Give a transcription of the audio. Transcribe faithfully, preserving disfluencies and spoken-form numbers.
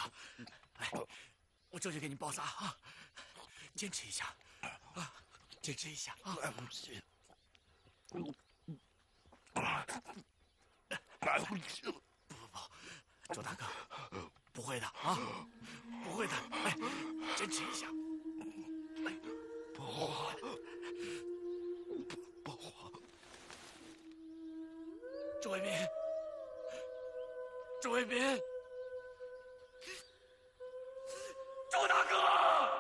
哥，来，我这就给你包扎啊，坚持一下啊，坚持一下啊。 来不及， 不不不，周大哥，不会的啊，不会的，哎，坚持一下。哎， 不慌，不慌。 周卫民，周卫民。